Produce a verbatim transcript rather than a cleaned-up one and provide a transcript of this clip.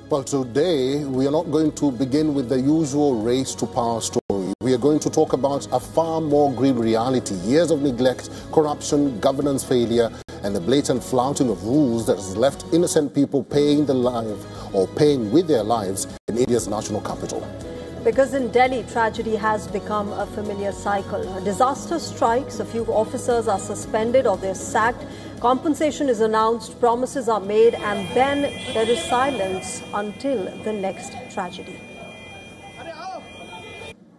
Well, today we are not going to begin with the usual race to power story. We are going to talk about a far more grim reality. Years of neglect, corruption, governance failure, and the blatant flouting of rules that has left innocent people paying the life or paying with their lives in India's national capital. Because in Delhi, tragedy has become a familiar cycle. A disaster strikes, a few officers are suspended or they're sacked, compensation is announced, promises are made, and then there is silence until the next tragedy.